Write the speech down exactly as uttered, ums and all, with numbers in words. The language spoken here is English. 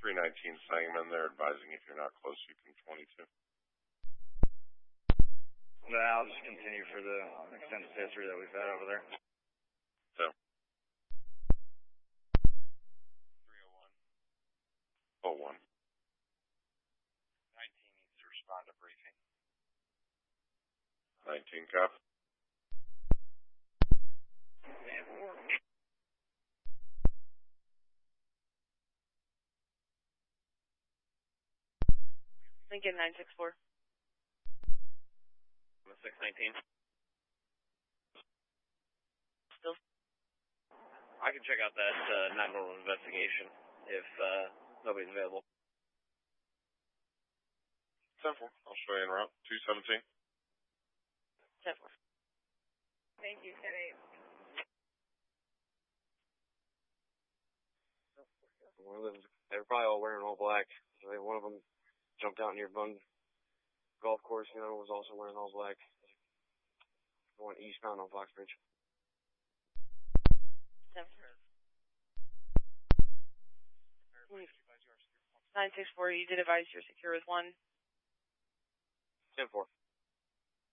three nineteen Sangamon, they're advising if you're not close, you can twenty-two. No, I'll just continue for the extended history that we've had over there. So. three oh one. Oh one. nineteen needs to respond to briefing. nineteen cop. Lincoln nine six four. six nineteen. Still. I can check out that uh, nine one one investigation if uh, nobody's available. ten four. I'll show you en route. two seventeen. ten four. Thank you, ten eight. One of them, they were probably all wearing all black. So they, one of them jumped out near Bun Golf Course. The other was also wearing all black. Going eastbound on Foxbridge. ten four. nine six four, you did advise you're secure with one. ten four.